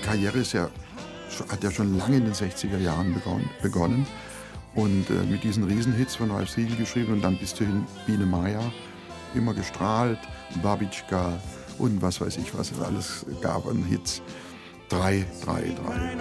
Karriere hat ja schon lange in den 60er Jahren begonnen. Und mit diesen Riesenhits von Ralf Siegel geschrieben und dann bis zu Biene Maya immer gestrahlt, Babitschka und was weiß ich, was es alles gab an Hits. 3, 3, 3.